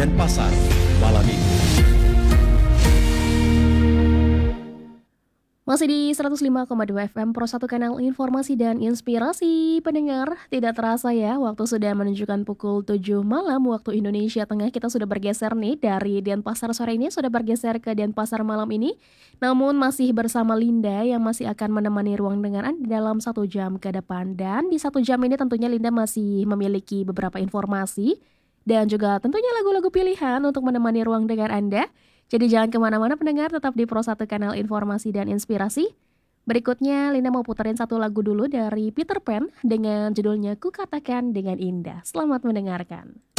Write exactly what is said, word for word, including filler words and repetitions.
Denpasar malam ini. Masih di seratus lima koma dua F M Pro satu Kanal Informasi dan Inspirasi. Pendengar, tidak terasa ya, waktu sudah menunjukkan pukul tujuh malam waktu Indonesia Tengah. Kita sudah bergeser nih dari Denpasar sore ini, sudah bergeser ke Denpasar malam ini. Namun masih bersama Linda yang masih akan menemani ruang dengar Anda dalam satu jam ke depan. Dan di satu jam ini tentunya Linda masih memiliki beberapa informasi dan juga tentunya lagu-lagu pilihan untuk menemani ruang dengar Anda. Jadi jangan kemana-mana pendengar, tetap di Pro satu Kanal Informasi dan Inspirasi. Berikutnya Linda mau puterin satu lagu dulu dari Peter Pan dengan judulnya Ku Katakan Dengan Indah. Selamat mendengarkan.